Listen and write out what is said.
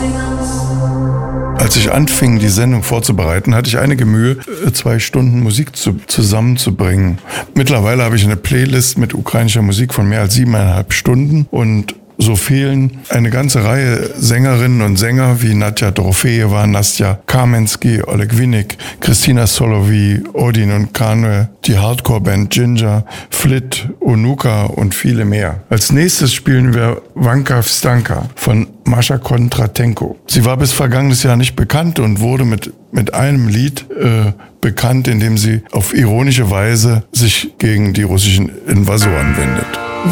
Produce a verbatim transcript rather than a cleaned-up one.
Als ich anfing, die Sendung vorzubereiten, hatte ich einige Mühe, zwei Stunden Musik zu, zusammenzubringen. Mittlerweile habe ich eine Playlist mit ukrainischer Musik von mehr als siebeneinhalb Stunden und so fehlen eine ganze Reihe Sängerinnen und Sänger wie Nadja Dorofejewa, Nastja Kamensky, Oleg Winnik, Christina Solovey, Odin und Kanwe, die Hardcore-Band Ginger, Flit, Onuka und viele mehr. Als nächstes spielen wir Vanka Vstanka von Mascha Kontratenko. Sie war bis vergangenes Jahr nicht bekannt und wurde mit, mit einem Lied äh, bekannt, in dem sie auf ironische Weise sich gegen die russischen Invasoren wendet.